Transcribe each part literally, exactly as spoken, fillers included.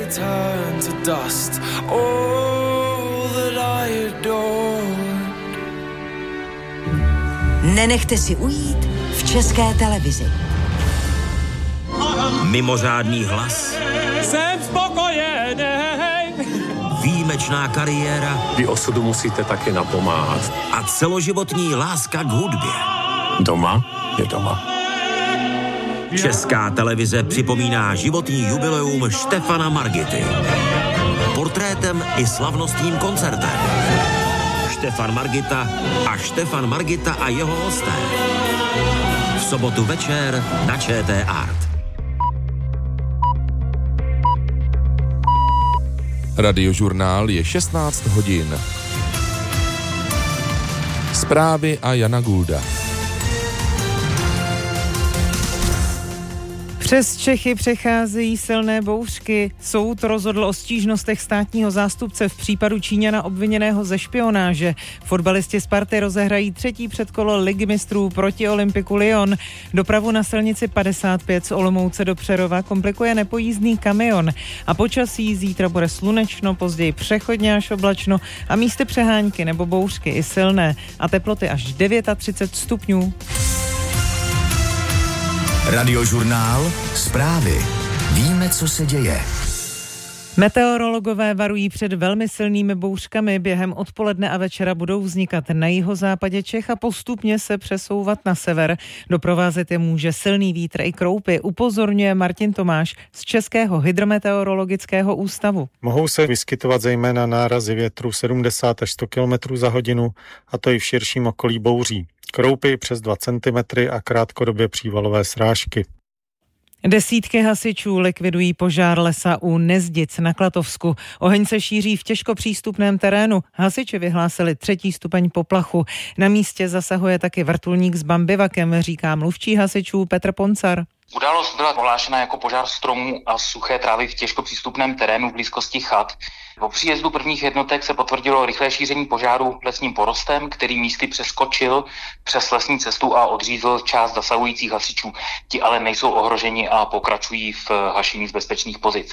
turn to dust. All that I adored. Nenechte si ujít v České televizi. Mimořádný hlas. Jsem spokojený. Výjimečná kariéra. Vy osudu musíte taky napomáhat. A celoživotní láska k hudbě. Doma je doma. Česká televize připomíná životní jubileum Štefana Margity. Portrétem i slavnostním koncertem. Štefan Margita a Štefan Margita a jeho hosté. V sobotu večer na ČT Art. Radiožurnál je šestnáct hodin. Zprávy a Jana Gulda. Přes Čechy přecházejí silné bouřky. Soud rozhodl o stížnostech státního zástupce v případu Číňana obviněného ze špionáže. Fotbalisti Sparty rozehrají třetí předkolo Ligy mistrů proti Olympiku Lyon. Dopravu na silnici padesát pět z Olomouce do Přerova komplikuje nepojízdný kamion. A počasí zítra bude slunečno, později přechodně až oblačno a místy přehánky nebo bouřky i silné. A teploty až třicet devět stupňů. Radiožurnál, zprávy. Víme, co se děje. Meteorologové varují před velmi silnými bouřkami. Během odpoledne a večera budou vznikat na jihozápadě Čech a postupně se přesouvat na sever. Doprovázet je může silný vítr i kroupy, upozorňuje Martin Tomáš z Českého hydrometeorologického ústavu. Mohou se vyskytovat zejména nárazy větru sedmdesát až sto kilometrů za hodinu, a to i v širším okolí bouří. Kroupy přes dva centimetry a krátkodobě přívalové srážky. Desítky hasičů likvidují požár lesa u Nezdic na Klatovsku. Oheň se šíří v těžko přístupném terénu. Hasiči vyhlásili třetí stupeň poplachu. Na místě zasahuje taky vrtulník s bambivakem, říká mluvčí hasičů Petr Poncar. Událost byla ohlášena jako požár stromů a suché trávy v těžko přístupném terénu v blízkosti chat. Po příjezdu prvních jednotek se potvrdilo rychlé šíření požáru lesním porostem, který místy přeskočil přes lesní cestu a odřízl část zasahujících hasičů. Ti ale nejsou ohroženi a pokračují v hašení z bezpečných pozic.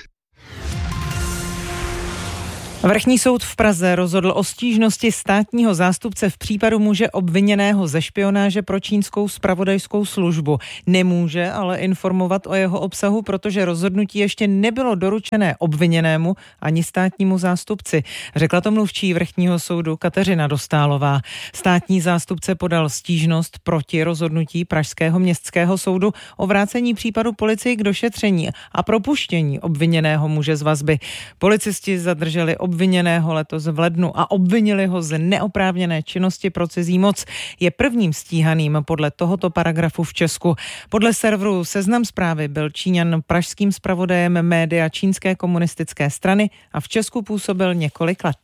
Vrchní soud v Praze rozhodl o stížnosti státního zástupce v případu muže obviněného ze špionáže pro čínskou zpravodajskou službu. Nemůže ale informovat o jeho obsahu, protože rozhodnutí ještě nebylo doručené obviněnému ani státnímu zástupci. Řekla to mluvčí vrchního soudu Kateřina Dostálová. Státní zástupce podal stížnost proti rozhodnutí Pražského městského soudu o vrácení případu policii k došetření a propuštění obviněného muže z vazby. Policisti zadrželi obviněného letos v lednu a obvinili ho z neoprávněné činnosti pro cizí moc. Je prvním stíhaným podle tohoto paragrafu v Česku. Podle serveru Seznam Zprávy byl Číňan pražským zpravodajem média Čínské komunistické strany a v Česku působil několik let.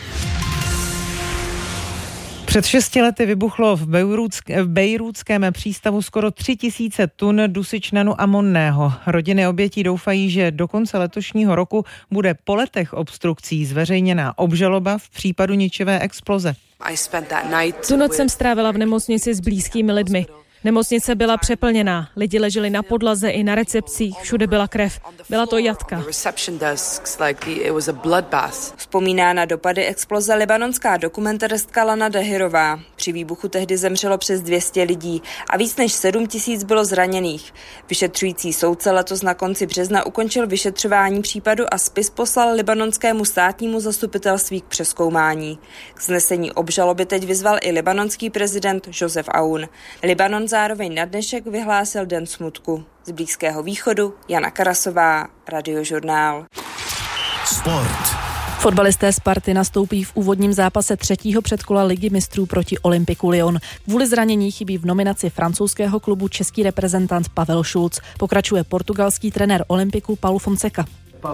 Před šesti lety vybuchlo v, v bejrútském přístavu skoro tři tisíce tun dusičnanu amonného. Rodiny obětí doufají, že do konce letošního roku bude po letech obstrukcí zveřejněná obžaloba v případu ničivé exploze. Tu noc jsem strávila v nemocnici s blízkými lidmi. Nemocnice byla přeplněná, lidi leželi na podlaze i na recepcích, všude byla krev. Byla to jatka. Vzpomíná na dopady exploze libanonská dokumentaristka Lana Dehirová. Při výbuchu tehdy zemřelo přes dvě stě lidí a víc než sedm tisíc bylo zraněných. Vyšetřující soudce letos na konci března ukončil vyšetřování případu a spis poslal libanonskému státnímu zastupitelství k přezkoumání. K vznesení obžaloby teď vyzval i libanonský prezident Josef Aoun. Libanon zároveň na dnešek vyhlásil den smutku. Z Blízkého východu Jana Karasová, Radiožurnál. Sport. Fotbalisté Sparty nastoupí v úvodním zápase třetího předkola Ligy mistrů proti Olympiku Lyon. Kvůli zranění chybí v nominaci francouzského klubu český reprezentant Pavel Schulz. Pokračuje portugalský trenér Olympiku Paulo Fonseca.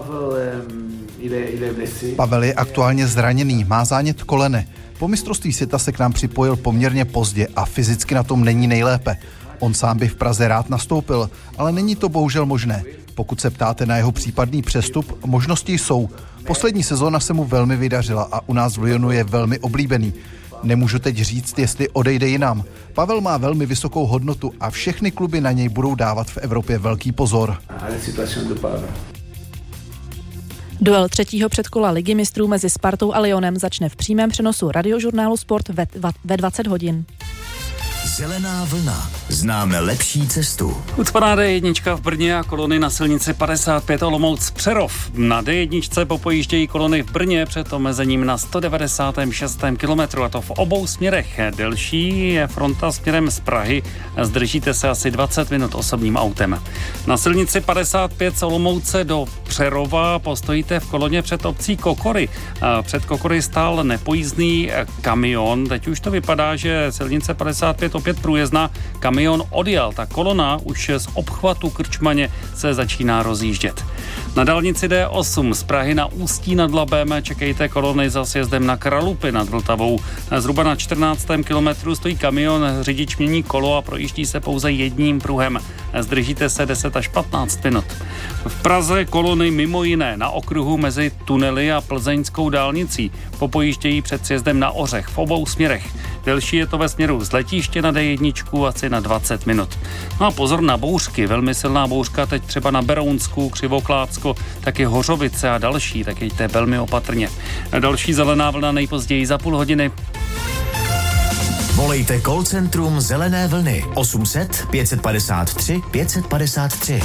Pavel je aktuálně zraněný, má zánět kolene. Po mistrovství světa se k nám připojil poměrně pozdě a fyzicky na tom není nejlépe. On sám by v Praze rád nastoupil, ale není to bohužel možné. Pokud se ptáte na jeho případný přestup, možnosti jsou. Poslední sezóna se mu velmi vydařila a u nás v Lyonu je velmi oblíbený. Nemůžu teď říct, jestli odejde jinam. Pavel má velmi vysokou hodnotu a všechny kluby na něj budou dávat v Evropě velký pozor. Duel třetího předkola Ligy mistrů mezi Spartou a Lyonem začne v přímém přenosu Radiožurnálu Sport ve, ve dvacet hodin. Zelená vlna. Známe lepší cestu. Ucpaná dé jedna v Brně a kolony na silnici padesát pět Olomouc Přerov. Na dé jedna popojíždějí kolony v Brně před omezením na sto devadesátém šestém kilometru, a to v obou směrech. Delší je fronta směrem z Prahy. Zdržíte se asi dvacet minut osobním autem. Na silnici padesát pět z Olomouce do Přerova postojíte v koloně před obcí Kokory. Před Kokory stál nepojízdný kamion. Teď už to vypadá, že silnice padesát pět opět průjezdná. Kamion odjel. Ta kolona už z obchvatu Krčmaně se začíná rozjíždět. Na dálnici dé osm z Prahy na Ústí nad Labem čekejte kolony za sjezdem na Kralupy nad Vltavou. Zhruba na čtrnáctém kilometru stojí kamion, řidič mění kolo a projíždí se pouze jedním pruhem. Zdržíte se deset až patnáct minut. V Praze kolony mimo jiné na okruhu mezi tunely a plzeňskou dálnicí popojíždějí před sjezdem na Ořech v obou směrech. Delší je to ve směru z letiště na dé jedna asi na dvacet minut. No a pozor na bouřky, velmi silná bouřka teď třeba na Berounsku, Křivoklátsko, taky Hořovice a další, tak jeďte velmi opatrně. Další zelená vlna nejpozději za půl hodiny. Volejte call centrum Zelené vlny osm set pět padesát tři pět padesát tři.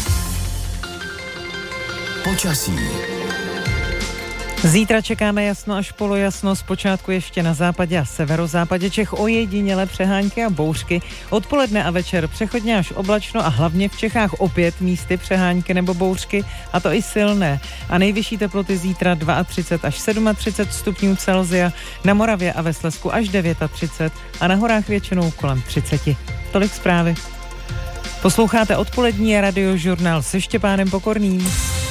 Počasí. Zítra čekáme jasno až polojasno, zpočátku ještě na západě a severozápadě Čech ojediněle přehánky a bouřky. Odpoledne a večer přechodně až oblačno a hlavně v Čechách opět místy přehánky nebo bouřky, a to i silné. A nejvyšší teploty zítra třicet dva až třicet sedm stupňů Celsia, na Moravě a ve Slezsku až třicet devět a na horách většinou kolem třicet. Tolik zprávy. Posloucháte odpolední Radiožurnál se Štěpánem Pokorným.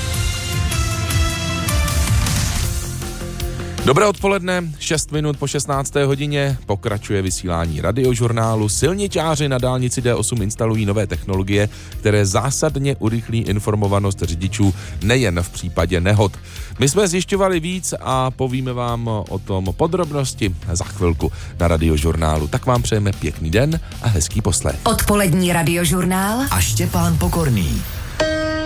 Dobré odpoledne, šest minut po šestnácté hodině, pokračuje vysílání Radiožurnálu. Silničáři na dálnici dé osm instalují nové technologie, které zásadně urychlí informovanost řidičů nejen v případě nehod. My jsme zjišťovali víc a povíme vám o tom podrobnosti za chvilku na Radiožurnálu. Tak vám přejeme pěkný den a hezký poslech. Odpolední Radiožurnál a Štěpán Pokorný.